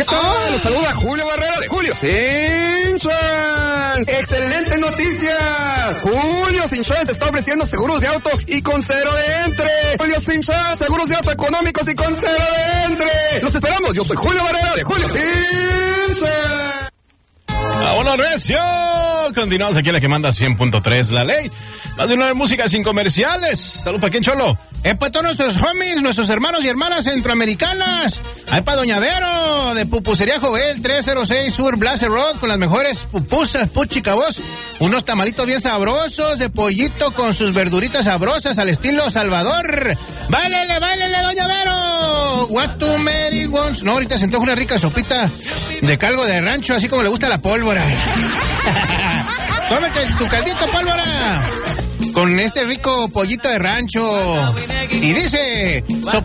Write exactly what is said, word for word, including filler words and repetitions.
¿Qué tal? Los saluda Julio Barrera de Julio Sin Insurance. ¡Excelentes noticias! Julio Sin Insurance está ofreciendo seguros de auto y con cero de entre. Julio Sin Insurance, seguros de auto económicos y con cero de entre. ¡Los esperamos! Yo soy Julio Barrera de Julio Sin Insurance. ¡Vámonos, recio! Continuamos aquí en la que manda cien punto tres La Ley. Más de una música sin comerciales. Salud para quién, Cholo. Es para todos nuestros homies, nuestros hermanos y hermanas centroamericanas. Hay para Doña Vero, de Pupusería Jovel, trescientos seis Sur Blaser Road, con las mejores pupusas, puchicabos. Unos tamalitos bien sabrosos, de pollito con sus verduritas sabrosas, al estilo Salvador. ¡Bálele, bálele, Doña Vero! What too many wants. No, ahorita se antoja una rica sopita de caldo de rancho, así como le gusta la pólvora. Cómete tu caldito, pólvora, con este rico pollito de rancho. Y dice...